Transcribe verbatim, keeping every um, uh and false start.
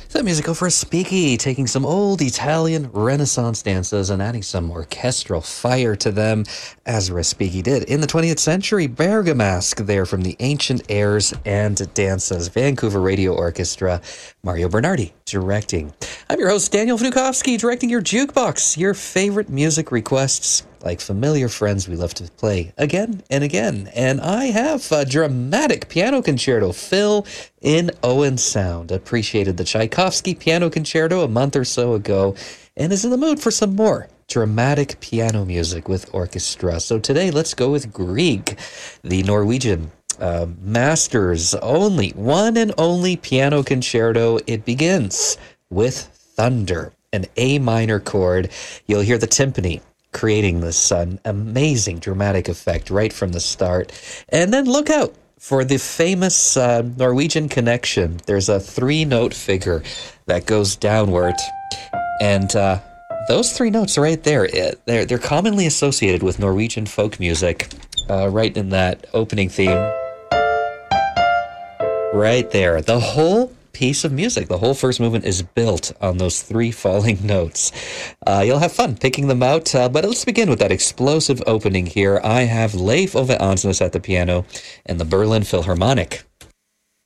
The musical for Spiki, taking some old Italian Renaissance dances and adding some orchestral fire to them, as Respighi did in the twentieth century. Bergamasque there from the Ancient Airs and Dances, Vancouver Radio Orchestra, Mario Bernardi directing. I'm your host, Daniel Vnukovsky, directing your jukebox, your favorite music requests. Like familiar friends, we love to play again and again. And I have a dramatic piano concerto, Phil in Owen Sound. Appreciated the Tchaikovsky piano concerto a month or so ago and is in the mood for some more dramatic piano music with orchestra. So today, let's go with Grieg, the Norwegian uh, master's only, one and only piano concerto. It begins with thunder, an A minor chord. You'll hear the timpani creating this uh, amazing dramatic effect right from the start. And then look out for the famous uh, Norwegian connection. There's a three-note figure that goes downward. And uh, those three notes right there, it, they're, they're commonly associated with Norwegian folk music. Uh, right in that opening theme. Right there. The whole piece of music, the whole first movement is built on those three falling notes. Uh, you'll have fun picking them out, uh, but let's begin with that explosive opening here. I have Leif Ove Ansnes at the piano and the Berlin Philharmonic.